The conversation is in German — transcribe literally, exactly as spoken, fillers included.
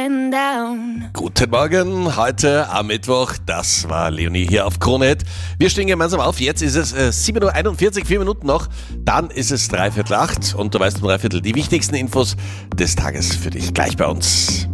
going down. Guten Morgen, heute am Mittwoch, das war Leonie hier auf Krone-Hit. Wir stehen gemeinsam auf, jetzt ist es äh, sieben Uhr einundvierzig, vier Minuten noch, dann ist es dreiviertel acht und du weißt um dreiviertel die wichtigsten Infos des Tages für dich gleich bei uns.